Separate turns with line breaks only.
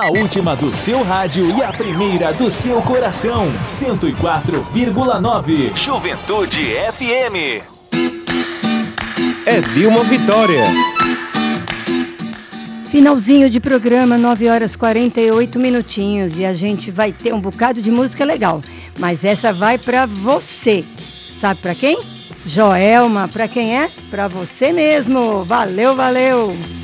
A última do seu rádio e a primeira do seu coração. 104,9. Juventude FM.
É Dilma Vitória.
Finalzinho de programa, 9h48. E a gente vai ter um bocado de música legal. Mas essa vai pra você. Sabe pra quem? Joelma. Pra quem é? Pra você mesmo. Valeu, valeu.